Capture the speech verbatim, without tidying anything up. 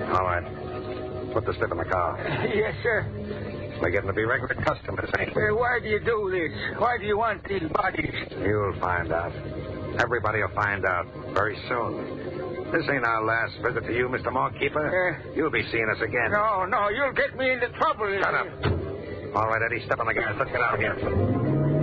All right. Put the slip in the car. Yes, sir. We're getting to be regular customers, ain't we? Uh, why do you do this? Why do you want these bodies? You'll find out. Everybody will find out very soon. This ain't our last visit to you, Mister Morekeeper. Uh, You'll be seeing us again. No, no, you'll get me into trouble. Shut up. All right, Eddie, step on the gas. Let's get out of here.